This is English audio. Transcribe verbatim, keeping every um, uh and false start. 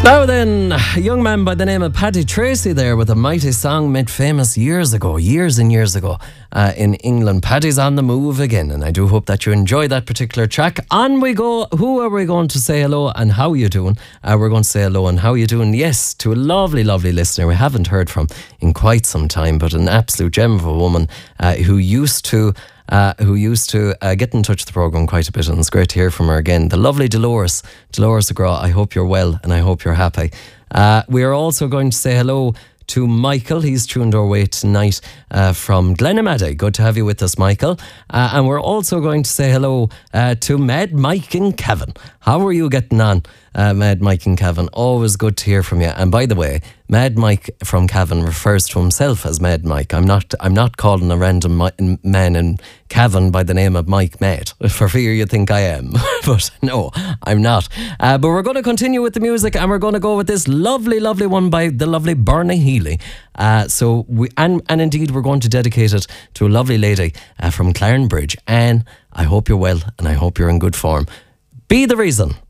Now then, a young man by the name of Paddy Tracy there with a mighty song made famous years ago, years and years ago uh, in England. Paddy's on the move again, and I do hope that you enjoy that particular track. On we go. Who are we going to say hello and how you doing? Uh, we're going to say hello and how you doing, yes, to a lovely, lovely listener we haven't heard from in quite some time, but an absolute gem of a woman uh, who used to Uh, who used to uh, get in touch with the programme quite a bit, and it's great to hear from her again. The lovely Dolores, Dolores McGraw, I hope you're well and I hope you're happy. Uh, we are also going to say hello to Michael. He's tuned our way tonight uh, from Glenamaddy. Good to have you with us, Michael. Uh, and we're also going to say hello uh, to Mad Mike and Kevin. How are you getting on, uh, Mad Mike and Kevin? Always good to hear from you. And by the way, Mad Mike from Cavan refers to himself as Mad Mike. I'm not I'm not calling a random mi- man in Cavan by the name of Mike Mad, for fear you think I am. But no, I'm not. Uh, but we're going to continue with the music, and we're going to go with this lovely, lovely one by the lovely Bernie Healy. Uh, so we and, and indeed we're going to dedicate it to a lovely lady uh, from Clarenbridge. Anne, I hope you're well and I hope you're in good form. Be the reason.